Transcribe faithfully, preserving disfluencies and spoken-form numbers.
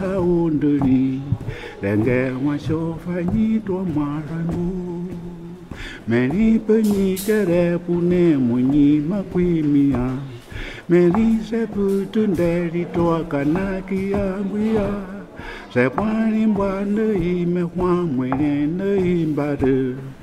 taunduri Renge wa shofa ni to marangu Meri penyi tere pune munyi makwimia Meri se putunderi to kanaki anguia Se pwani mbwane ime hwa mwene ne imbade